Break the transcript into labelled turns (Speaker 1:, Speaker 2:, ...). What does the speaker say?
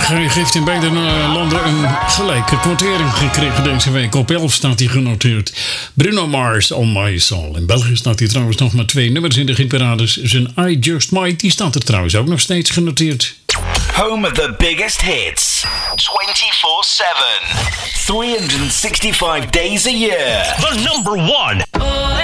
Speaker 1: Hij heeft in beide landen een gelijke quotering gekregen deze week. Op 11 staat hij genoteerd. Bruno Mars, On My Soul. In België staat hij trouwens nog maar 2 nummers in de hitparades. Zijn I Just Might, die staat er trouwens ook nog steeds genoteerd.
Speaker 2: Home of the biggest hits. 24/7. 365 days a year.
Speaker 3: The number one.